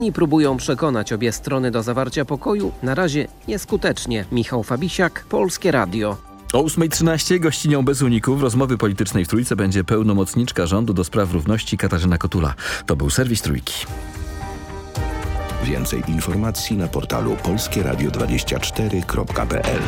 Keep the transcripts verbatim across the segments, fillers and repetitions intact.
I próbują przekonać obie strony do zawarcia pokoju. Na razie nieskutecznie. Michał Fabisiak, Polskie Radio. O ósma trzynaście gościnią bez uników rozmowy politycznej w Trójce będzie pełnomocniczka rządu do spraw równości Katarzyna Kotula. To był serwis Trójki. Więcej informacji na portalu polskie radio dwadzieścia cztery kropka p l.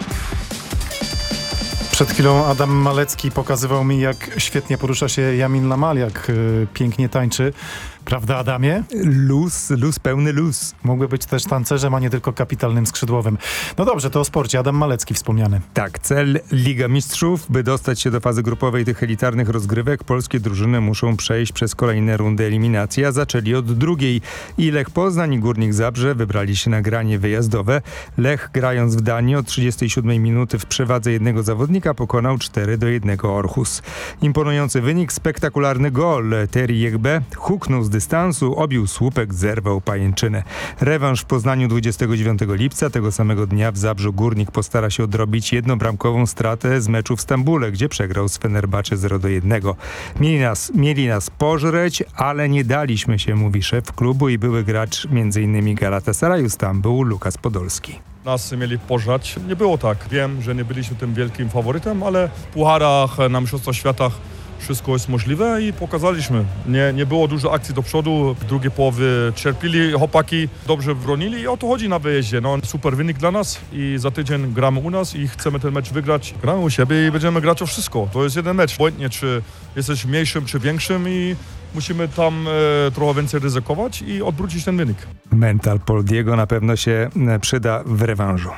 Przed chwilą Adam Malecki pokazywał mi, jak świetnie porusza się Jamin Lamal, jak y, pięknie tańczy. Prawda, Adamie? Luz, luz, pełny luz. Mógłby być też tancerzem, a nie tylko kapitalnym skrzydłowym. No dobrze, to o sporcie. Adam Malecki wspomniany. Tak, cel Liga Mistrzów. By dostać się do fazy grupowej tych elitarnych rozgrywek, polskie drużyny muszą przejść przez kolejne rundy eliminacji, a zaczęli od drugiej. I Lech Poznań i Górnik Zabrze wybrali się na granie wyjazdowe. Lech, grając w Danii od trzydziestej siódmej minuty w przewadze jednego zawodnika, pokonał cztery do jednego Orhus. Imponujący wynik, spektakularny gol. Terry Jegbe huknął z dystansu, obił słupek, zerwał pajęczynę. Rewanż w Poznaniu dwudziestego dziewiątego lipca. Tego samego dnia w Zabrzu Górnik postara się odrobić jednobramkową stratę z meczu w Stambule, gdzie przegrał z Fenerbahce zero do jednego. Mieli nas, mieli nas pożreć, ale nie daliśmy się, mówi szef klubu i były gracz m.in. Galatasaraju Stambuł Lukas Podolski. Nas mieli pożreć. Nie było tak. Wiem, że nie byliśmy tym wielkim faworytem, ale w pucharach, na mistrzostwach świata wszystko jest możliwe i pokazaliśmy. Nie, nie było dużo akcji do przodu. W drugiej połowie cierpili, chłopaki dobrze bronili i o to chodzi na wyjeździe. No, super wynik dla nas i za tydzień gramy u nas i chcemy ten mecz wygrać. Gramy u siebie i będziemy grać o wszystko. To jest jeden mecz. Obojętnie, czy jesteś mniejszym, czy większym i musimy tam e, trochę więcej ryzykować i odwrócić ten wynik. Mental Poldiego na pewno się przyda w rewanżu.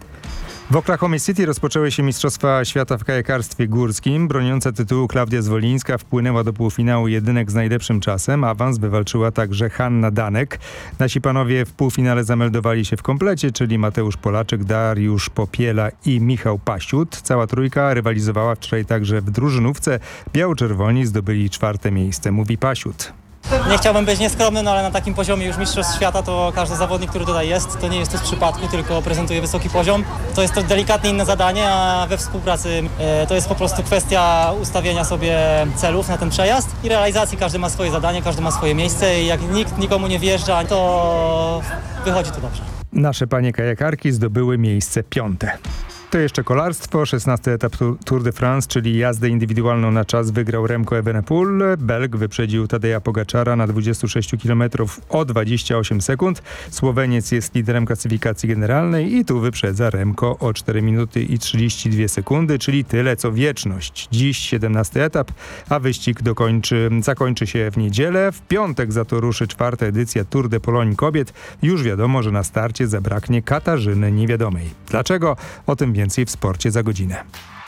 W Oklahoma City rozpoczęły się Mistrzostwa Świata w kajakarstwie górskim. Broniąca tytułu Klaudia Zwolińska wpłynęła do półfinału jedynek z najlepszym czasem. Awans wywalczyła także Hanna Danek. Nasi panowie w półfinale zameldowali się w komplecie, czyli Mateusz Polaczek, Dariusz Popiela i Michał Pasiut. Cała trójka rywalizowała wczoraj także w drużynówce. Biało-czerwoni zdobyli czwarte miejsce, mówi Pasiut. Nie chciałbym być nieskromny, no ale na takim poziomie już mistrzostw świata to każdy zawodnik, który tutaj jest, to nie jest to z przypadku, tylko prezentuje wysoki poziom. To jest to delikatnie inne zadanie, a we współpracy e, to jest po prostu kwestia ustawienia sobie celów na ten przejazd i realizacji. Każdy ma swoje zadanie, każdy ma swoje miejsce i jak nikt nikomu nie wjeżdża, to wychodzi to dobrze. Nasze panie kajakarki zdobyły miejsce piąte. To jeszcze kolarstwo. szesnasty etap Tour de France, czyli jazdę indywidualną na czas, wygrał Remco Evenepoel. Belg wyprzedził Tadeja Pogaczara na dwudziestu sześciu kilometrów o dwadzieścia osiem sekund. Słoweniec jest liderem klasyfikacji generalnej i tu wyprzedza Remco o cztery minuty i trzydzieści dwie sekundy, czyli tyle co wieczność. Dziś siedemnasty etap, a wyścig dokończy, zakończy się w niedzielę. W piątek za to ruszy czwarta edycja Tour de Pologne kobiet. Już wiadomo, że na starcie zabraknie Katarzyny Niewiadomej. Dlaczego? O tym więcej w sporcie za godzinę.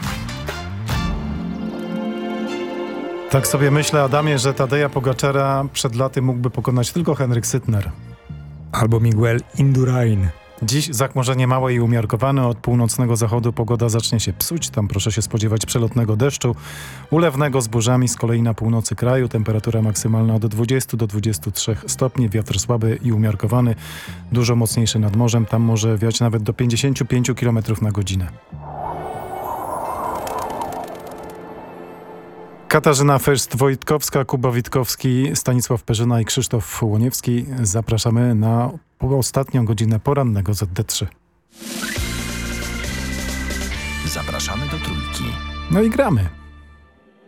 Tak sobie myślę, Adamie, że Tadeja Pogaczara przed laty mógłby pokonać tylko Henryk Sytner. Albo Miguel Indurain. Dziś zachmurzenie małe i umiarkowane. Od północnego zachodu pogoda zacznie się psuć. Tam proszę się spodziewać przelotnego deszczu. Ulewnego z burzami. Z kolei na północy kraju temperatura maksymalna od dwudziestu do dwudziestu trzech stopni. Wiatr słaby i umiarkowany. Dużo mocniejszy nad morzem. Tam może wiać nawet do pięćdziesięciu pięciu kilometrów na godzinę. Katarzyna Fürst-Wojtkowska, Kuba Witkowski, Stanisław Perzyna i Krzysztof Łoniewski. Zapraszamy na ostatnią godzinę porannego Z D trzy. Zapraszamy do Trójki. No i gramy.